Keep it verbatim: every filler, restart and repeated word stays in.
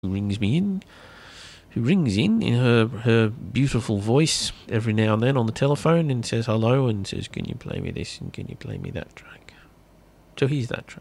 who rings me in, who rings in in her, her beautiful voice every now and then on the telephone and says hello and says, can you play me this and can you play me that track? So here's that track.